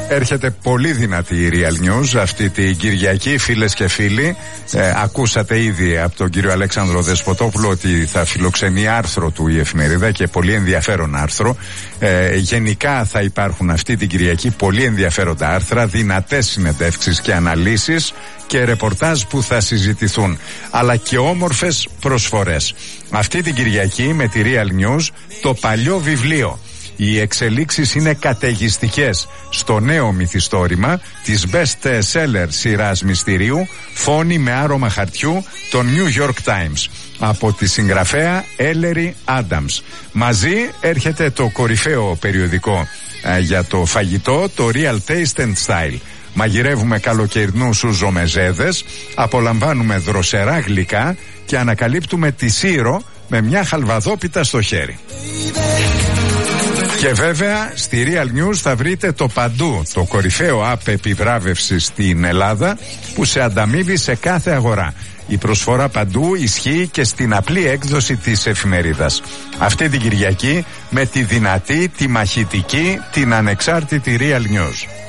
Έρχεται πολύ δυνατή η Real News αυτή την Κυριακή, φίλες και φίλοι. Ακούσατε ήδη από τον κύριο Αλέξανδρο Δεσποτόπουλο ότι θα φιλοξενεί άρθρο του η εφημερίδα και πολύ ενδιαφέρον άρθρο. Γενικά θα υπάρχουν αυτή την Κυριακή πολύ ενδιαφέροντα άρθρα, δυνατές συνεντεύξεις και αναλύσεις και ρεπορτάζ που θα συζητηθούν, αλλά και όμορφες προσφορές. Αυτή την Κυριακή με τη Real News το παλιό βιβλίο. Οι εξελίξεις είναι καταιγιστικές στο νέο μυθιστόρημα της best seller σειράς μυστηρίου «Φόνοι με άρωμα χαρτιού» των New York Times από τη συγγραφέα Ellery Adams. Μαζί έρχεται το κορυφαίο περιοδικό για το φαγητό, το Real Taste and Style. Μαγειρεύουμε καλοκαιρινούς ζομεζέδες, απολαμβάνουμε δροσερά γλυκά και ανακαλύπτουμε τη Σύρο με μια χαλβαδόπιτα στο χέρι. Και βέβαια στη Real News θα βρείτε το παντού, το κορυφαίο app επιβράβευσης στην Ελλάδα που σε ανταμείβει σε κάθε αγορά. Η προσφορά παντού ισχύει και στην απλή έκδοση της εφημερίδας. Αυτή την Κυριακή με τη δυνατή, τη μαχητική, την ανεξάρτητη Real News.